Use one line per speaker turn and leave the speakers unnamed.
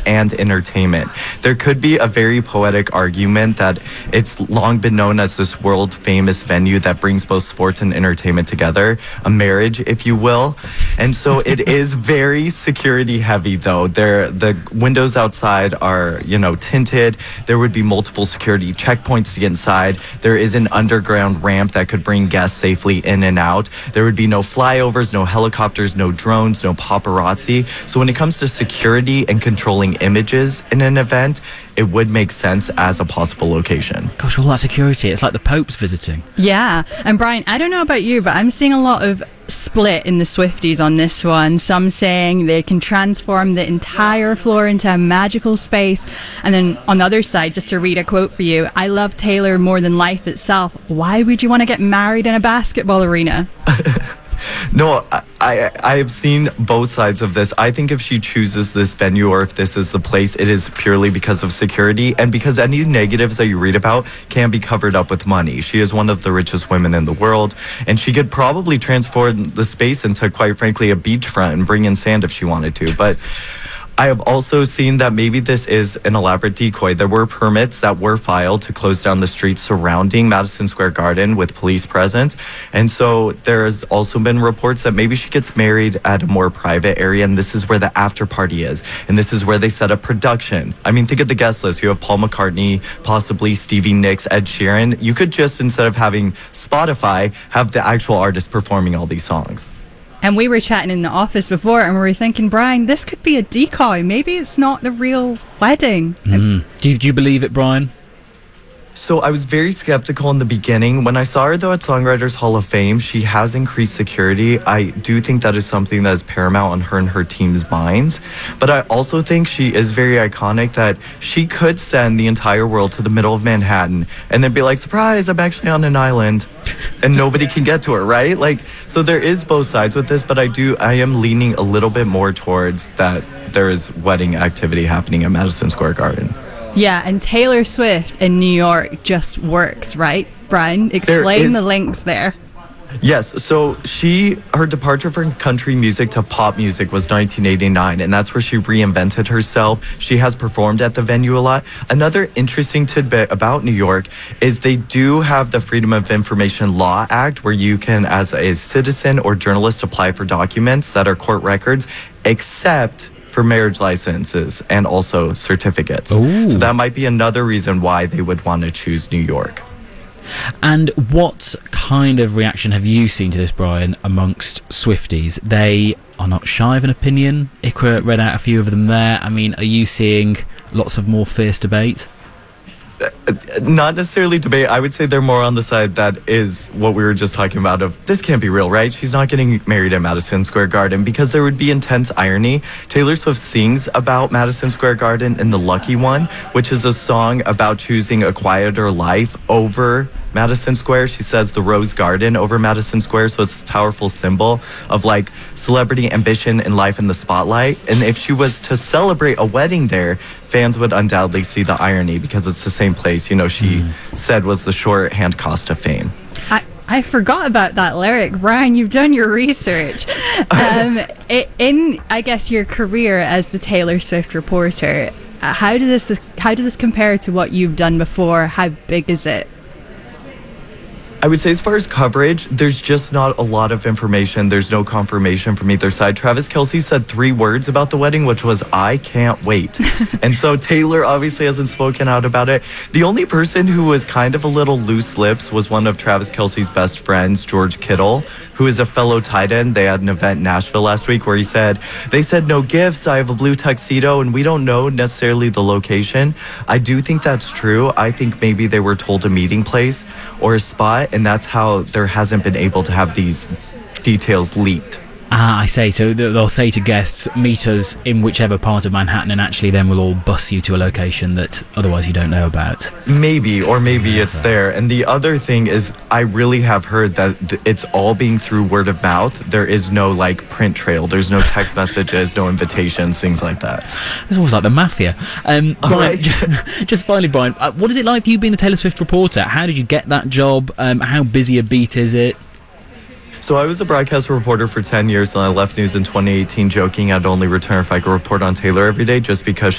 and entertainment. There could be a very poetic argument that it's long been known as this world famous venue that brings both sports and entertainment together, a marriage, if you will. And so it is very security heavy, though. The windows outside are, tinted. There would be multiple security checkpoints to get inside. There is an underground ramp that could bring guests safely in and out. There would be no flyovers, no helicopters, no drones, no paparazzi. So when it comes to security and controlling images in an event, it would make sense as a possible location.
Gosh, all that security. It's like the Pope's visiting.
Yeah. And Brian, I don't know about you, but I'm seeing a lot of split in the Swifties on this one. Some saying they can transform the entire floor into a magical space. And then on the other side, just to read a quote for you, I love Taylor more than life itself. Why would you want to get married in a basketball arena?
No, I have seen both sides of this. I think if she chooses this venue or if this is the place, it is purely because of security and because any negatives that you read about can be covered up with money. She is one of the richest women in the world, and she could probably transform the space into, quite frankly, a beachfront and bring in sand if she wanted to. But I have also seen that maybe this is an elaborate decoy. There were permits that were filed to close down the streets surrounding Madison Square Garden with police presence. And so there's also been reports that maybe she gets married at a more private area, and this is where the after party is. And this is where they set up production. I mean, think of the guest list. You have Paul McCartney, possibly Stevie Nicks, Ed Sheeran. You could just, instead of having Spotify, have the actual artist performing all these songs.
And we were chatting in the office before and we were thinking, Brian, this could be a decoy. Maybe it's not the real wedding.
Do you believe it, Brian?
So I was very skeptical in the beginning. When I saw her, though, at Songwriters Hall of Fame, she has increased security. I do think that is something that is paramount on her and her team's minds. But I also think she is very iconic, that she could send the entire world to the middle of Manhattan and then be like, surprise, I'm actually on an island and nobody can get to her, right? So there is both sides with this, but I am leaning a little bit more towards that there is wedding activity happening at Madison Square Garden.
Yeah, and Taylor Swift in New York just works, right? Brian, explain the links there.
Yes, so her departure from country music to pop music was 1989, and that's where she reinvented herself. She has performed at the venue a lot. Another interesting tidbit about New York is they do have the Freedom of Information Law Act, where you can, as a citizen or journalist, apply for documents that are court records, except for marriage licenses and also certificates.
Ooh.
So that might be another reason why they would want to choose New York.
And what kind of reaction have you seen to this, Brian, amongst Swifties? They are not shy of an opinion. Ikra read out a few of them there. I mean, are you seeing lots of more fierce debate?
Not necessarily debate. I would say they're more on the side that is what we were just talking about of, this can't be real, right? She's not getting married at Madison Square Garden, because there would be intense irony. Taylor Swift sings about Madison Square Garden in The Lucky One, which is a song about choosing a quieter life over Madison Square. She says the Rose Garden over Madison Square, so it's a powerful symbol of celebrity, ambition, and life in the spotlight. And if she was to celebrate a wedding there, fans would undoubtedly see the irony, because it's the same place, she said was the shorthand cost of fame.
I forgot about that lyric. Brian, you've done your research. In, I guess, your career as the Taylor Swift reporter, how does this compare to what you've done before? How big is it?
I would say as far as coverage, there's just not a lot of information. There's no confirmation from either side. Travis Kelce said 3 words about the wedding, which was, I can't wait. And so Taylor obviously hasn't spoken out about it. The only person who was kind of a little loose lips was one of Travis Kelce's best friends, George Kittle, who is a fellow tight end. They had an event in Nashville last week where they said no gifts, I have a blue tuxedo, and we don't know necessarily the location. I do think that's true. I think maybe they were told a meeting place or a spot, and that's how there hasn't been able to have these details leaked.
I say, so they'll say to guests, meet us in whichever part of Manhattan, and actually then we'll all bus you to a location that otherwise you don't know about.
Maybe it's there. And the other thing is, I really have heard that it's all being through word of mouth. There is no print trail. There's no text messages, no invitations, things like that.
It's almost like the mafia. Brian,
right.
just finally, Brian, what is it like for you being the Taylor Swift reporter? How did you get that job? How busy a beat is it?
So I was a broadcast reporter for 10 years, and I left news in 2018 joking I'd only return if I could report on Taylor every day, just because